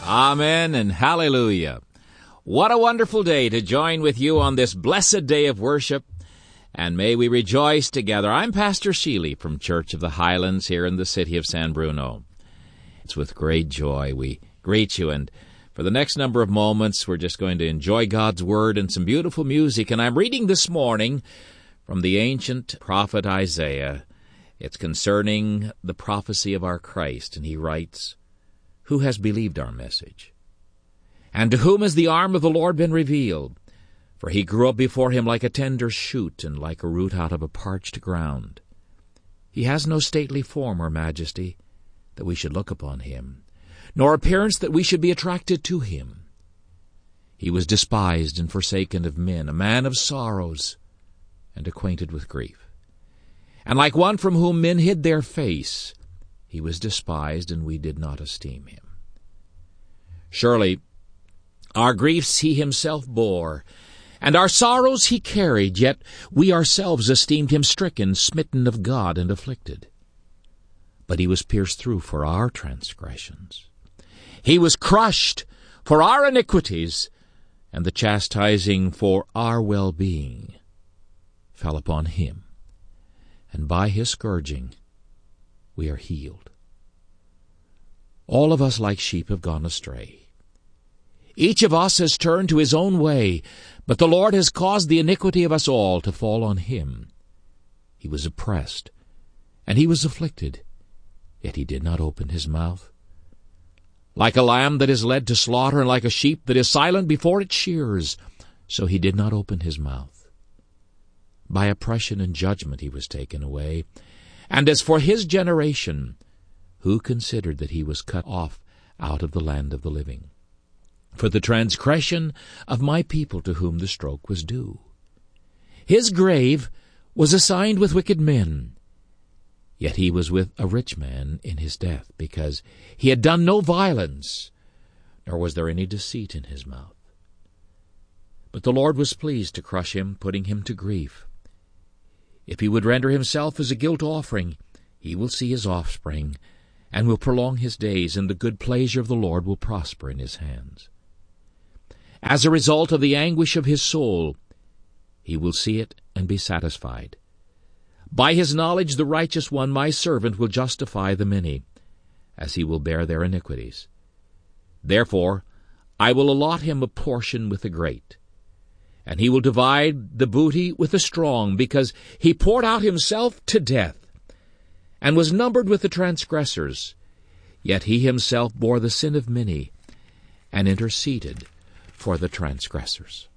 Amen and hallelujah. What a wonderful day to join with you on this blessed day of worship, and may we rejoice together. I'm Pastor Sheely from Church of the Highlands here in the city of San Bruno. It's with great joy we greet you, and for the next number of moments we're just going to enjoy God's Word and some beautiful music. And I'm reading this morning from the ancient prophet Isaiah. It's concerning the prophecy of our Christ, and he writes, "Who has believed our message? And to whom has the arm of the Lord been revealed? For he grew up before him like a tender shoot, and like a root out of a parched ground. He has no stately form or majesty, that we should look upon him, nor appearance that we should be attracted to him. He was despised and forsaken of men, a man of sorrows, and acquainted with grief. And like one from whom men hid their face, he was despised, and we did not esteem him. Surely our griefs he himself bore, and our sorrows he carried, yet we ourselves esteemed him stricken, smitten of God, and afflicted. But he was pierced through for our transgressions. He was crushed for our iniquities, and the chastising for our well-being fell upon him. And by his scourging we are healed. All of us like sheep have gone astray. Each of us has turned to his own way, but the Lord has caused the iniquity of us all to fall on him. He was oppressed, and he was afflicted, yet he did not open his mouth. Like a lamb that is led to slaughter, and like a sheep that is silent before its shearers, so he did not open his mouth. By oppression and judgment he was taken away. And as for his generation, who considered that he was cut off out of the land of the living? For the transgression of my people to whom the stroke was due. His grave was assigned with wicked men, yet he was with a rich man in his death, because he had done no violence, nor was there any deceit in his mouth. But the Lord was pleased to crush him, putting him to grief. If he would render himself as a guilt offering, he will see his offspring, and will prolong his days, and the good pleasure of the Lord will prosper in his hands. As a result of the anguish of his soul, he will see it and be satisfied. By his knowledge the righteous one, my servant, will justify the many, as he will bear their iniquities. Therefore I will allot him a portion with the great, and he will divide the booty with the strong, because he poured out himself to death, and was numbered with the transgressors. Yet he himself bore the sin of many, and interceded for the transgressors."